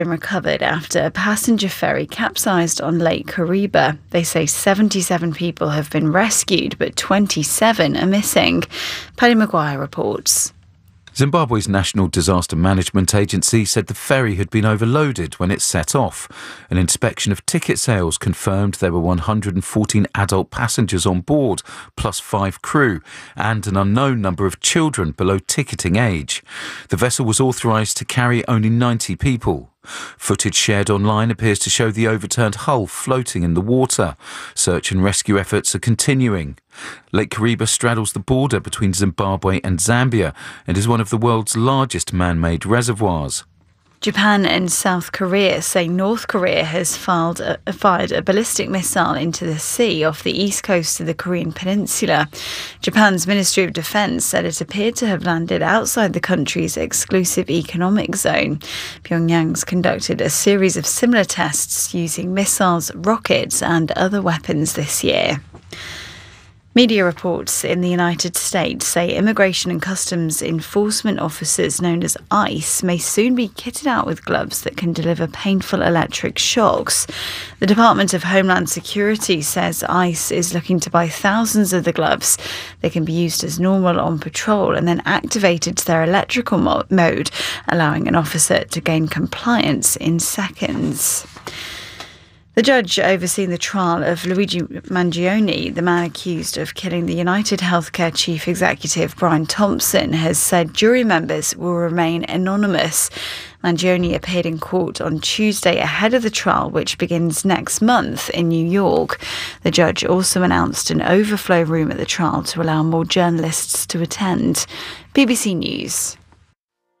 recovered after a passenger ferry capsized on Lake Kariba. They say 77 people have been rescued, but 27 are missing. Paddy Maguire reports. Zimbabwe's National Disaster Management Agency said the ferry had been overloaded when it set off. An inspection of ticket sales confirmed there were 114 adult passengers on board, plus 5 crew, and an unknown number of children below ticketing age. The vessel was authorised to carry only 90 people. Footage shared online appears to show the overturned hull floating in the water. Search and rescue efforts are continuing. Lake Kariba straddles the border between Zimbabwe and Zambia and is one of the world's largest man-made reservoirs. Japan and South Korea say North Korea has fired a ballistic missile into the sea off the east coast of the Korean peninsula. Japan's Ministry of Defense said it appeared to have landed outside the country's exclusive economic zone. Pyongyang's conducted a series of similar tests using missiles, rockets and other weapons this year. Media reports in the United States say Immigration and Customs Enforcement officers known as ICE may soon be kitted out with gloves that can deliver painful electric shocks. The Department of Homeland Security says ICE is looking to buy thousands of the gloves. They can be used as normal on patrol and then activated to their electrical mode, allowing an officer to gain compliance in seconds. The judge overseeing the trial of Luigi Mangione, the man accused of killing the United Healthcare chief executive Brian Thompson, has said jury members will remain anonymous. Mangione appeared in court on Tuesday ahead of the trial, which begins next month in New York. The judge also announced an overflow room at the trial to allow more journalists to attend. BBC News.